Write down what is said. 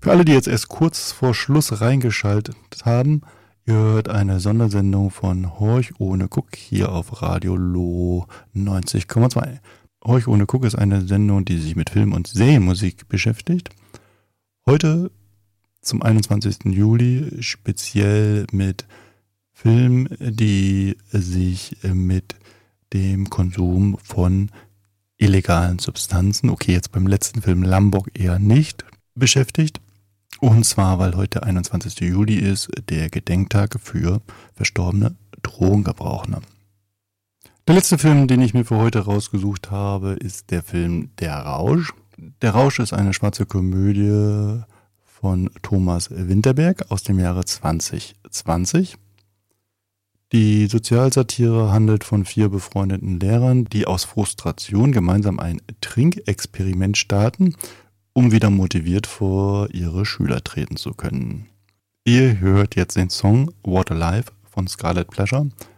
Für alle, die jetzt erst kurz vor Schluss reingeschaltet haben, ihr hört eine Sondersendung von Horch ohne Guck hier auf Radio Loh 90,2. Horch ohne Guck ist eine Sendung, die sich mit Film- und Serienmusik beschäftigt. Heute zum 21. Juli speziell mit Filmen, die sich mit dem Konsum von illegalen Substanzen, okay, jetzt beim letzten Film Lambok eher nicht, beschäftigt. Und zwar, weil heute 21. Juli ist, der Gedenktag für verstorbene Drogengebrauchende. Der letzte Film, den ich mir für heute rausgesucht habe, ist der Film Der Rausch. Der Rausch ist eine schwarze Komödie von Thomas Winterberg aus dem Jahre 2020. Die Sozialsatire handelt von 4 befreundeten Lehrern, die aus Frustration gemeinsam ein Trinkexperiment starten, um wieder motiviert vor ihre Schüler treten zu können. Ihr hört jetzt den Song What a Life von Scarlet Pleasure